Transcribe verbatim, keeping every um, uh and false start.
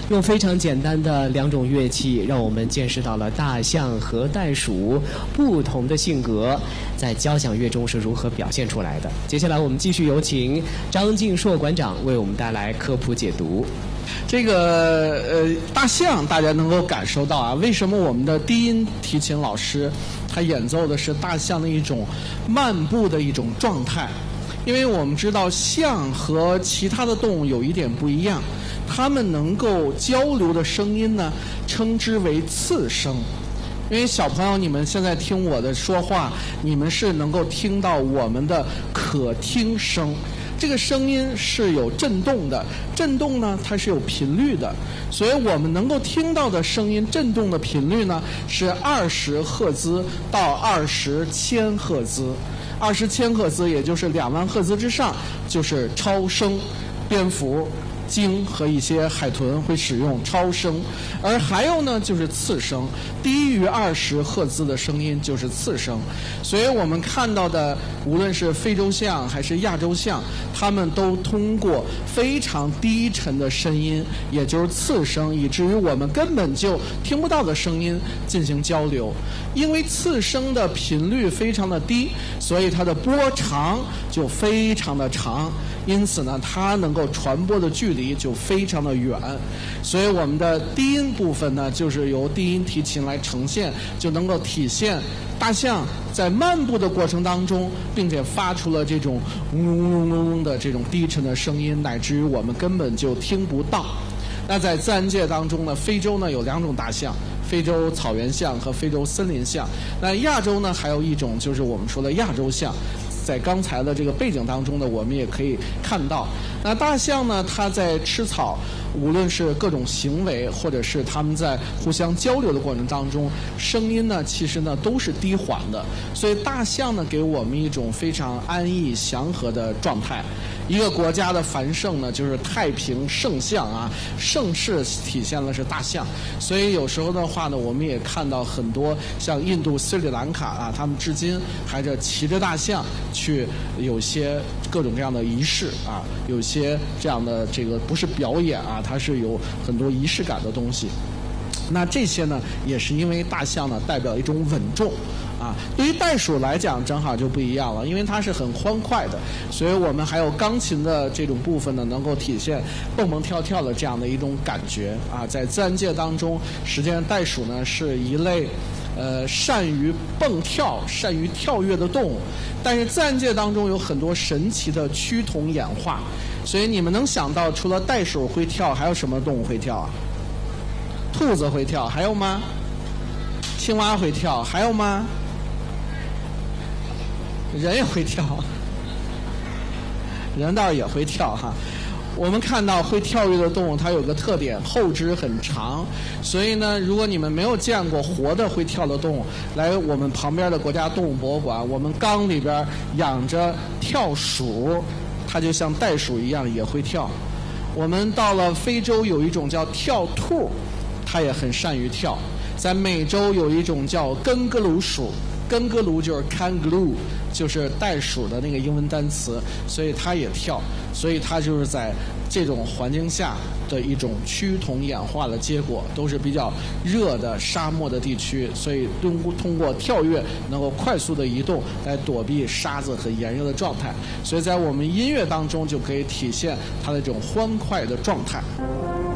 用非常简单的两种乐器，让我们见识到了大象和袋鼠不同的性格在交响乐中是如何表现出来的。接下来我们继续有请张敬硕馆长为我们带来科普解读。 这个呃，大象大家能够感受到啊，为什么我们的低音提琴老师他演奏的是大象的一种漫步的一种状态？因为我们知道象和其他的动物有一点不一样，它们能够交流的声音呢，称之为次声。因为小朋友，你们现在听我的说话，你们是能够听到我们的可听声。这个声音是有振动的，振动呢它是有频率的，所以我们能够听到的声音振动的频率呢是二十赫兹到二十千赫兹，二十千赫兹也就是两万赫兹之上就是超声，蝙蝠、鲸和一些海豚会使用超声，而还有呢就是次声，低于二十赫兹的声音就是次声。所以我们看到的无论是非洲象还是亚洲象，它们都通过非常低沉的声音，也就是次声，以至于我们根本就听不到的声音进行交流。因为次声的频率非常的低，所以它的波长就非常的长，因此呢它能够传播的距离就非常的远。所以我们的低音部分呢就是由低音提琴来呈现，就能够体现大象在漫步的过程当中，并且发出了这种嗡嗡嗡嗡的这种低沉的声音，乃至于我们根本就听不到。那在自然界当中呢，非洲呢有两种大象，非洲草原象和非洲森林象。那亚洲呢还有一种就是我们说的亚洲象，在刚才的这个背景当中呢，我们也可以看到，那大象呢，它在吃草，无论是各种行为，或者是它们在互相交流的过程当中，声音呢，其实呢都是低缓的，所以大象呢给我们一种非常安逸祥和的状态。一个国家的繁盛呢，就是太平盛象啊，盛世体现的是大象。所以有时候的话呢，我们也看到很多像印度、斯里兰卡啊，他们至今还是骑着大象去有些各种各样的仪式啊，有些这样的这个不是表演啊，它是有很多仪式感的东西。那这些呢，也是因为大象呢代表一种稳重啊。对于袋鼠来讲，正好就不一样了，因为它是很欢快的，所以我们还有钢琴的这种部分呢，能够体现蹦蹦跳跳的这样的一种感觉啊。在自然界当中，实际上袋鼠呢是一类呃善于蹦跳、善于跳跃的动物，但是自然界当中有很多神奇的趋同演化，所以你们能想到除了袋鼠会跳，还有什么动物会跳啊？兔子会跳，还有吗？青蛙会跳，还有吗？人也会跳，人倒是也会跳哈。我们看到会跳跃的动物，它有个特点，后肢很长。所以呢，如果你们没有见过活的会跳的动物，来我们旁边的国家动物博物馆，我们缸里边养着跳鼠，它就像袋鼠一样也会跳。我们到了非洲，有一种叫跳兔，它也很善于跳。在美洲有一种叫根格鲁鼠，根格鲁就是 kangaroo， 就是袋鼠的那个英文单词，所以它也跳，所以它就是在这种环境下的一种趋同演化的结果，都是比较热的沙漠的地区，所以通过通过跳跃能够快速的移动来躲避沙子和炎热的状态，所以在我们音乐当中就可以体现它的这种欢快的状态。